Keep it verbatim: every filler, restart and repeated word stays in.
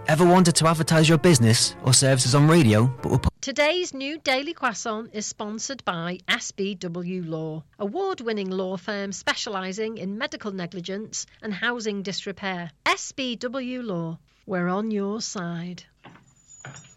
Ever wanted to advertise your business or services on radio, but were... Today's new Daily Croissant is sponsored by S B W Law, award-winning law firm specialising in medical negligence and housing disrepair. S B W Law, we're on your side.